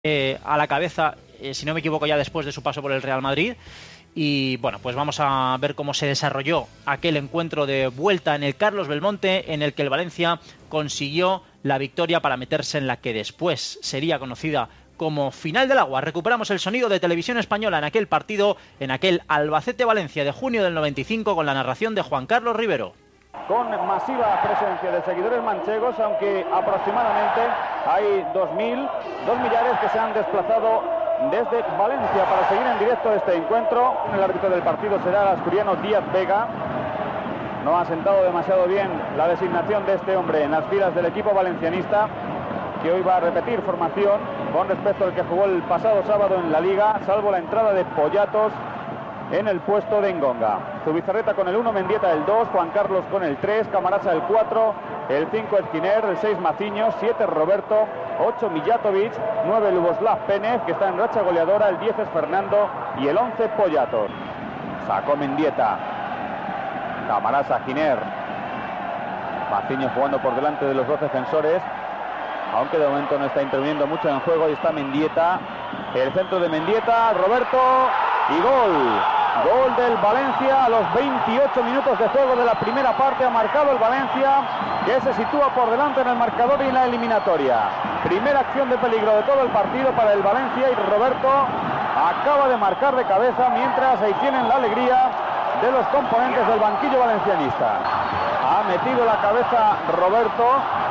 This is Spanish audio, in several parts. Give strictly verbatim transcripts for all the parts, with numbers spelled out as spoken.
eh, a la cabeza, eh, si no me equivoco, ya después de su paso por el Real Madrid. Y bueno, pues vamos a ver cómo se desarrolló aquel encuentro de vuelta en el Carlos Belmonte, en el que el Valencia consiguió la victoria para meterse en la que después sería conocida como final del agua. Recuperamos el sonido de Televisión Española en aquel partido, en aquel Albacete-Valencia de junio del noventa y cinco, con la narración de Juan Carlos Rivero. Con masiva presencia de seguidores manchegos, aunque aproximadamente hay dos mil, dos millares que se han desplazado desde Valencia para seguir en directo este encuentro. El árbitro del partido será el asturiano Díaz Vega. No ha sentado demasiado bien la designación de este hombre en las filas del equipo valencianista, que hoy va a repetir formación con respecto al que jugó el pasado sábado en la Liga, salvo la entrada de Pollatos en el puesto de Engonga. Zubizarreta con el uno, Mendieta el dos, Juan Carlos con el tres, Camarasa el cuatro, el cinco Esquiner, el seis Maciño, siete Roberto, ocho Mijatovic, nueve Luboslav Penez, que está en racha goleadora, el diez es Fernando y el once Pollatos. Sacó Mendieta, Camarasa, Esquiner, Maciño jugando por delante de los dos defensores, aunque de momento no está interviniendo mucho en juego. Y está Mendieta, el centro de Mendieta, Roberto, y gol. Gol del Valencia a los veintiocho minutos de juego de la primera parte. Ha marcado el Valencia, que se sitúa por delante en el marcador y en la eliminatoria. Primera acción de peligro de todo el partido para el Valencia, y Roberto acaba de marcar de cabeza, mientras ahí tienen la alegría de los componentes del banquillo valencianista. Ha metido la cabeza Roberto,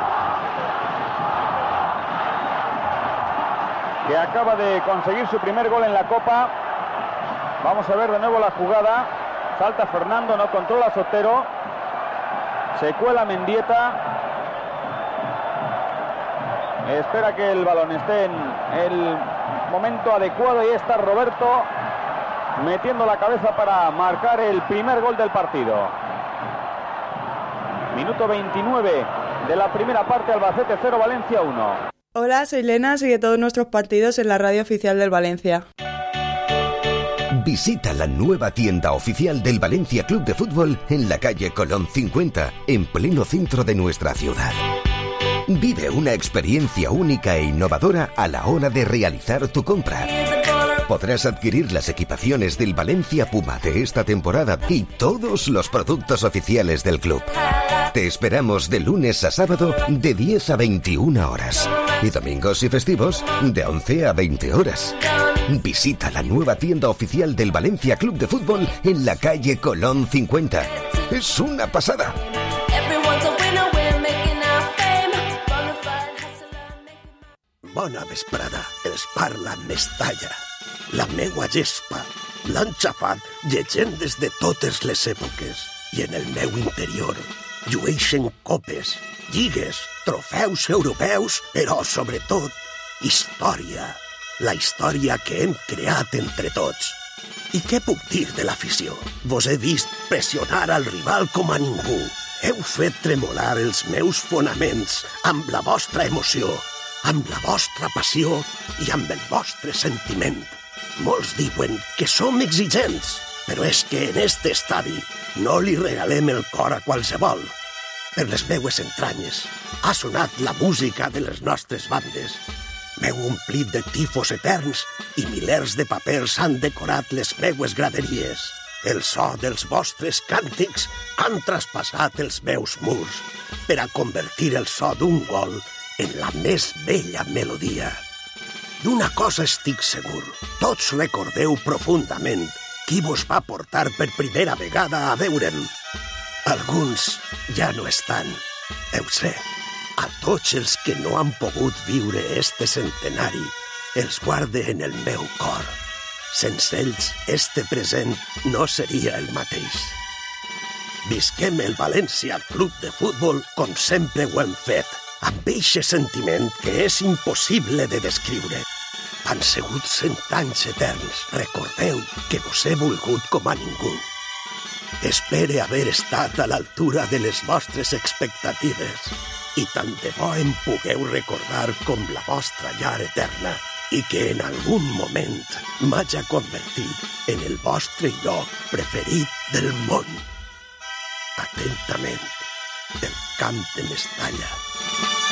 que acaba de conseguir su primer gol en la Copa. Vamos a ver de nuevo la jugada. Salta Fernando, no controla Sotero. Se cuela Mendieta. Espera que el balón esté en el momento adecuado, y está Roberto metiendo la cabeza para marcar el primer gol del partido. Minuto veintinueve de la primera parte, Albacete cero, Valencia uno. Hola, soy Lena, sigue todos nuestros partidos en la radio oficial del Valencia. Visita la nueva tienda oficial del Valencia Club de Fútbol en la calle Colón cincuenta, en pleno centro de nuestra ciudad. Vive una experiencia única e innovadora a la hora de realizar tu compra. Podrás adquirir las equipaciones del Valencia Puma de esta temporada y todos los productos oficiales del club. Te esperamos de lunes a sábado de diez a veintiuna horas y domingos y festivos de once a veinte horas. Visita la nueva tienda oficial del Valencia Club de Fútbol en la calle Colón cincuenta. Es una pasada. Bona vesprada, els parla Mestalla. La meua gespa l'han xafat llegendes de totes les èpoques, i en el meu interior llueixen copes, lligues, trofeus europeus, però sobretot història. La història que hem creat entre tots. I què puc dir de l'afició? Vos he vist pressionar al rival com a ningú. Heu fet tremolar els meus fonaments amb la vostra emoció, amb la vostra passió i amb el vostre sentiment. Molts diuen que som exigents, però és que en este estadi no li regalem el cor a qualsevol. Per les meues entranyes ha sonat la música de les nostres bandes. M'heu omplit de tifos eterns i milers de papers han decorat les meues graderies. El so dels vostres càntics han traspassat els meus murs per a convertir el so d'un gol en la més bella melodia. D'una cosa estic segur, tots recordeu profundament qui vos va portar per primera vegada a veure'm. Alguns ja no estan, ho sé. A tots els que no han pogut viure este centenari, els guarde en el meu cor. Sense ells, este present no seria el mateix. Visquem el València Club de Futbol com sempre ho hem fet, amb eixe sentiment que és impossible de descriure. Han sigut cent anys eterns. Recordeu que vos he volgut com a ningú. Espere haver estat a l'altura de les vostres expectatives i tant de bo em pugueu recordar com la vostra llar eterna i que en algun moment m'haja convertit en el vostre lloc preferit del món. Atentament, del Camp de Mestalla.